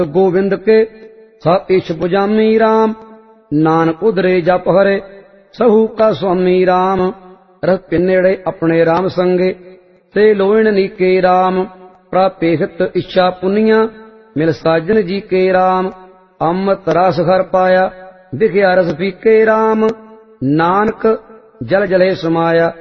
गोविंद के सब इछ पुजामी राम। नानक उधरे जप हरे सहु का स्वामी राम। रथ के नेड़े अपने राम संगे ते लोइण नीके राम। प्रापे हित इच्छा पुनिया मिल साजन जी के राम। अमृत रस घर पाया दिखया रस फीके राम। नानक जल जले समाया